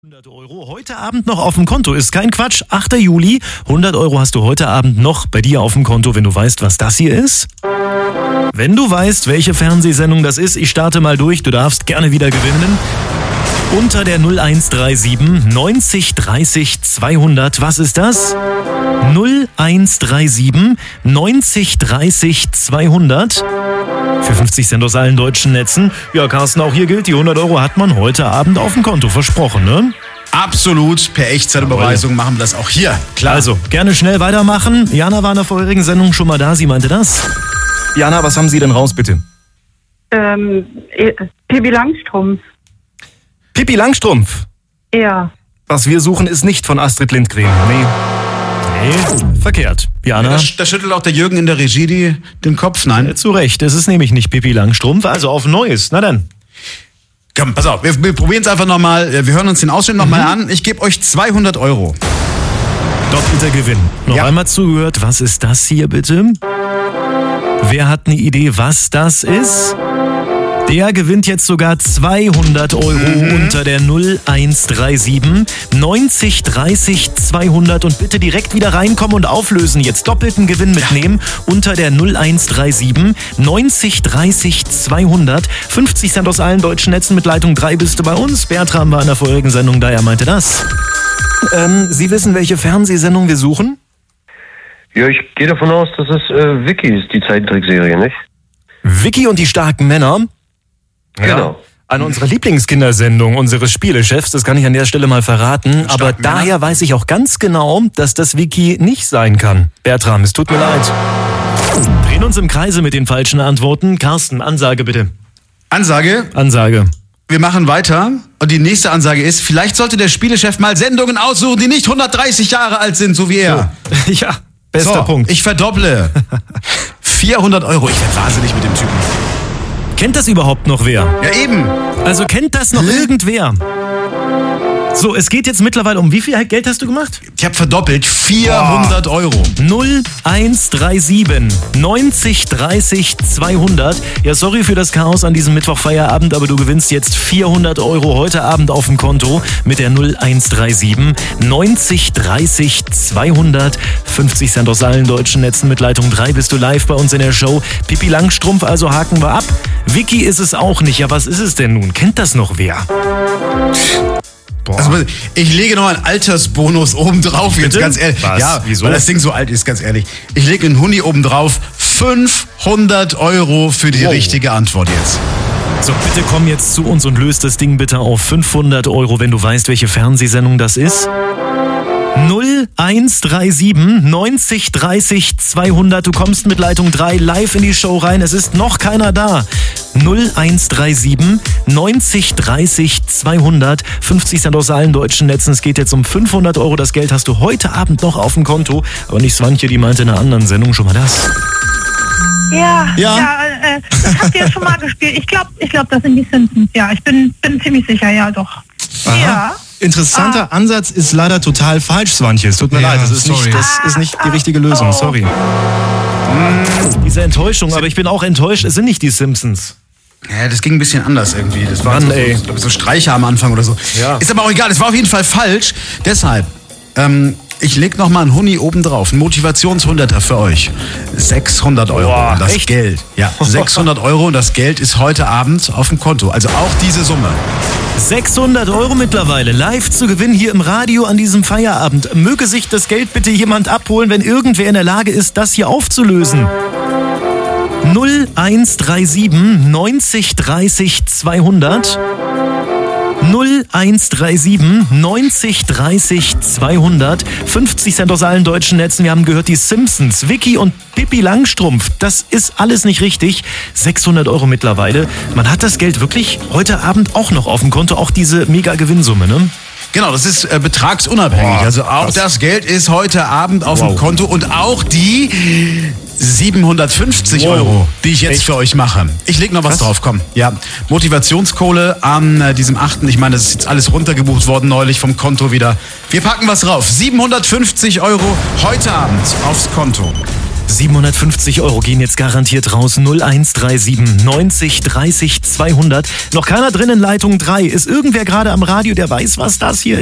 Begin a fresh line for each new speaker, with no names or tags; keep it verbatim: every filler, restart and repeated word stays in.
hundert Euro heute Abend noch auf dem Konto, ist kein Quatsch. achter Juli, hundert Euro hast du heute Abend noch bei dir auf dem Konto, wenn du weißt, was das hier ist. Wenn du weißt, welche Fernsehsendung das ist, ich starte mal durch, du darfst gerne wieder gewinnen. Unter der null eins drei sieben neunzig dreißig zweihundert, was ist das? null eins drei sieben neunzig dreißig zweihundert. Für fünfzig Cent aus allen deutschen Netzen. Ja, Carsten, auch hier gilt, die hundert Euro hat man heute Abend auf dem Konto versprochen, ne?
Absolut, per Echtzeitüberweisung machen wir das auch hier, klar.
Also, gerne schnell weitermachen. Jana war in der vorherigen Sendung schon mal da, sie meinte das. Jana, was haben Sie denn raus, bitte?
Ähm, Pippi Langstrumpf.
Pippi Langstrumpf?
Ja.
Was wir suchen, ist nicht von Astrid Lindgren, nee. Nee, verkehrt. Jana?
Ja, da, da schüttelt auch der Jürgen in der Regie die, den Kopf, nein.
Äh, zu Recht, es ist nämlich nicht Pippi Langstrumpf, also auf Neues. Na dann.
Komm, pass auf, wir, wir probieren es einfach nochmal. Wir hören uns den Ausschnitt nochmal mhm. an. Ich gebe euch zweihundert Euro.
Doppelter Gewinn. Noch
Ja.
einmal zugehört, was ist das hier bitte? Wer hat eine Idee, was das ist? Der gewinnt jetzt sogar zweihundert Euro mhm. unter der null eins drei sieben neunzig dreißig zweihundert und bitte direkt wieder reinkommen und auflösen. Jetzt doppelten Gewinn mitnehmen unter der null eins drei sieben neunzig dreißig zweihundert. fünfzig Cent aus allen deutschen Netzen mit Leitung drei bist du bei uns. Bertram war in der vorherigen Sendung, daher meinte das. Ähm, Sie wissen, welche Fernsehsendung wir suchen?
Ja, ich gehe davon aus, dass es äh, Vicky ist, die Zeichentrickserie, nicht?
Vicky und die starken Männer. Ja,
Genau.
eine unserer Lieblingskindersendungen unseres Spielechefs, das kann ich an der Stelle mal verraten. Aber
Starken Männer.
daher weiß ich auch ganz genau, dass das Vicky nicht sein kann. Bertram, es tut mir leid. Drehen uns im Kreise mit den falschen Antworten. Carsten, Ansage bitte.
Ansage,
Ansage.
wir machen weiter. Und die nächste Ansage ist, vielleicht sollte der Spielechef mal Sendungen aussuchen, die nicht hundertdreißig Jahre alt sind, so wie er.
Ja, bester
so,
Punkt.
ich verdopple. vierhundert Euro, ich werde wahnsinnig mit dem Typen.
Kennt das überhaupt noch wer?
Ja, eben.
Also kennt das noch irgendwer? So, es geht jetzt mittlerweile um wie viel Geld hast du gemacht?
Ich habe verdoppelt, vierhundert Euro.
null eins drei sieben neunzig dreißig zweihundert. Ja, sorry für das Chaos an diesem Mittwochfeierabend, aber du gewinnst jetzt vierhundert Euro heute Abend auf dem Konto mit der null eins drei sieben neunzig dreißig zweihundert. fünfzig Cent aus allen deutschen Netzen mit Leitung drei bist du live bei uns in der Show. Pippi Langstrumpf, also haken wir ab. Vicky ist es auch nicht. Ja, was ist es denn nun? Kennt das noch wer? Boah.
Also, ich lege noch einen Altersbonus oben drauf, jetzt
Bitte?
ganz ehrlich.
Was?
Ja,
Wieso?
weil das Ding so alt ist, ganz ehrlich. Ich lege einen Huni oben drauf. fünfhundert Euro für die
Wow.
richtige Antwort jetzt.
So, bitte komm jetzt zu uns und löst das Ding bitte auf fünfhundert Euro, wenn du weißt, welche Fernsehsendung das ist. null eins drei sieben neunzig dreißig zweihundert. Du kommst mit Leitung drei live in die Show rein. Es ist noch keiner da. null eins drei sieben neunzig dreißig zweihundert. fünfzig Cent aus allen deutschen Netzen. Es geht jetzt um fünfhundert Euro. Das Geld hast du heute Abend noch auf dem Konto. Aber nicht Swantje, die meinte in einer anderen Sendung schon mal das.
Ja,
Ja?
ja, äh, das habt ihr schon mal gespielt. Ich glaube, ich glaub, das sind die Simpsons. Ja, ich bin, bin ziemlich sicher, ja doch.
Aha.
Ja.
Interessanter Ansatz ist leider total falsch, Swantje. Es tut mir
Ja,
leid, das ist,
sorry.
nicht, das ist nicht die richtige Lösung,
Oh.
sorry.
Diese Enttäuschung, aber ich bin auch enttäuscht. Es sind nicht die Simpsons.
Ja, das ging ein bisschen anders irgendwie. Das war
Mann,
so,
ey.
so, glaub ich, so Streicher am Anfang oder so.
Ja.
Ist aber auch egal, es war auf jeden Fall falsch. Deshalb, ähm, ich leg noch mal einen Huni oben drauf. Ein Motivationshunderter für euch. sechshundert Euro.
Boah,
das
echt?
Geld. Ja, sechshundert Euro und das Geld ist heute Abend auf dem Konto. Also auch diese Summe.
sechshundert Euro mittlerweile live zu gewinnen hier im Radio an diesem Feierabend. Möge sich das Geld bitte jemand abholen, wenn irgendwer in der Lage ist, das hier aufzulösen. null eins drei sieben neunzig dreißig zweihundert. null eins drei sieben neunzig dreißig zweihundert. fünfzig Cent aus allen deutschen Netzen. Wir haben gehört, die Simpsons, Vicky und Pippi Langstrumpf. Das ist alles nicht richtig. sechshundert Euro mittlerweile. Man hat das Geld wirklich heute Abend auch noch auf dem Konto. Auch diese Mega-Gewinnsumme, ne?
Genau, das ist äh, betragsunabhängig.
Boah,
also auch
krass.
das Geld ist heute Abend auf
Wow.
dem Konto und auch die siebenhundertfünfzig
Wow.
Euro, die ich jetzt
Echt?
für euch mache. Ich leg noch was
Krass.
drauf, komm. Ja, Motivationskohle an äh, diesem achten. Ich meine, das ist jetzt alles runtergebucht worden neulich vom Konto wieder. Wir packen was drauf. siebenhundertfünfzig Euro heute Abend aufs Konto.
siebenhundertfünfzig Euro gehen jetzt garantiert raus. null eins drei sieben neunzig dreißig zweihundert. Noch keiner drin in Leitung drei. Ist irgendwer gerade am Radio, der weiß, was das hier ist?